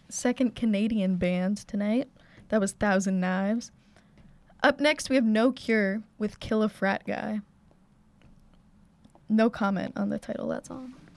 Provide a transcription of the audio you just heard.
second Canadian band tonight. That was Thousand Knives. Up next, we have No Cure with Kill a Frat Guy. No comment on the title of that song.